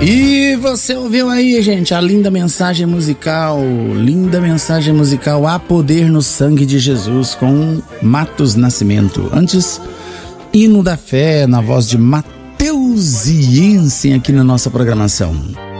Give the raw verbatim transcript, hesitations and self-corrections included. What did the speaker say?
E você ouviu aí, gente, a linda mensagem musical, linda mensagem musical, Há Poder no Sangue de Jesus, com Matos Nascimento. Antes, Hino da Fé, na voz de Mateus Jensen, aqui na nossa programação.